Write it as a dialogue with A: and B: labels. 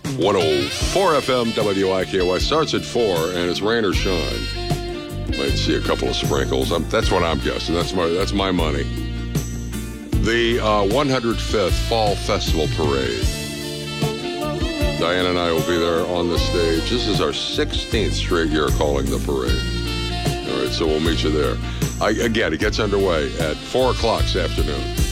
A: 104 FM WIKY starts at 4, and it's rain or shine. Might see a couple of sprinkles. That's what I'm guessing. That's my money. The 105th Fall Festival Parade. Diane and I will be there on the stage. This is our 16th straight year calling the parade. All right, so we'll meet you there. Again, it gets underway at 4 o'clock this afternoon.